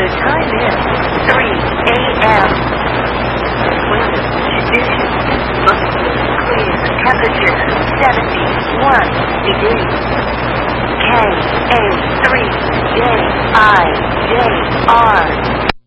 The time is 3 a.m. Windows conditions mostly clear. Temperature 71 degrees. KA3JIJR